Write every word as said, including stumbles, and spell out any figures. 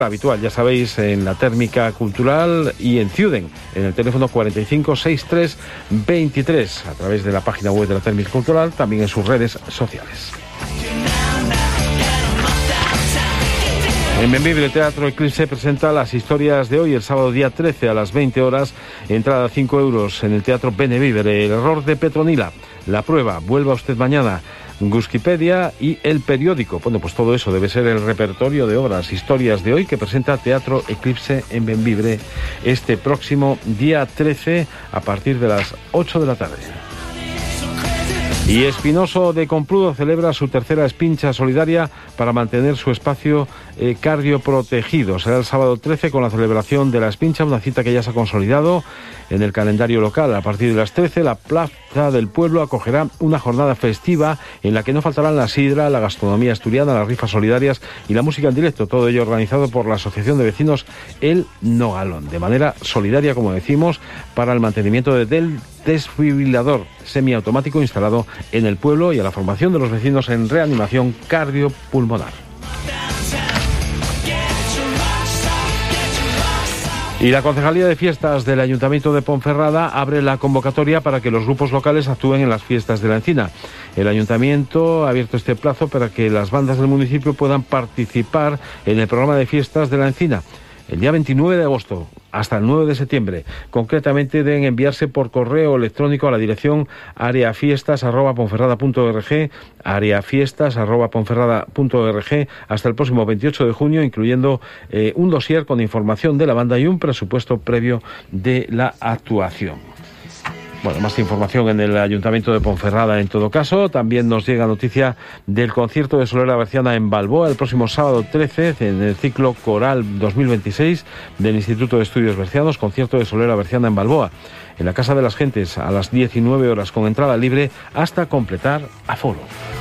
habitual, ya sabéis, en la Térmica Cultural y en Ciuden, en el teléfono cuarenta y cinco sesenta y tres veintitrés, a través de la página web de la Térmica Cultural, también en sus redes sociales. En Benvibre Teatro Eclipse presenta las historias de hoy, el sábado día trece a las veinte horas, entrada cinco euros en el Teatro Benvibre. El error de Petronila, La prueba, vuelva usted mañana, Guskipedia y El periódico. Bueno, pues todo eso debe ser el repertorio de obras, historias de hoy que presenta Teatro Eclipse en Benvibre este próximo día trece a partir de las ocho de la tarde. Y Espinoso de Compludo celebra su tercera espincha solidaria para mantener su espacio eh, cardioprotegido. Será el sábado trece con la celebración de la espincha, una cita que ya se ha consolidado en el calendario local. A partir de las trece, la Plaza del Pueblo acogerá una jornada festiva en la que no faltarán la sidra, la gastronomía asturiana, las rifas solidarias y la música en directo. Todo ello organizado por la Asociación de Vecinos El Nogalón, de manera solidaria, como decimos, para el mantenimiento de, del desfibrilador semiautomático instalado en el pueblo y a la formación de los vecinos en reanimación cardiopulmonar. Y la Concejalía de Fiestas del Ayuntamiento de Ponferrada abre la convocatoria para que los grupos locales actúen en las fiestas de la Encina. El Ayuntamiento ha abierto este plazo para que las bandas del municipio puedan participar en el programa de fiestas de la Encina. El día veintinueve de agosto hasta el nueve de septiembre. Concretamente deben enviarse por correo electrónico a la dirección areafiestas arroba ponferrada punto org, areafiestas arroba ponferrada punto org hasta el próximo veintiocho de junio, incluyendo eh, un dossier con información de la banda y un presupuesto previo de la actuación. Bueno, más información en el Ayuntamiento de Ponferrada en todo caso. También nos llega noticia del concierto de Solera Berciana en Balboa el próximo sábado trece en el ciclo Coral dos mil veintiséis del Instituto de Estudios Bercianos, concierto de Solera Berciana en Balboa, en la Casa de las Gentes a las diecinueve horas con entrada libre hasta completar aforo.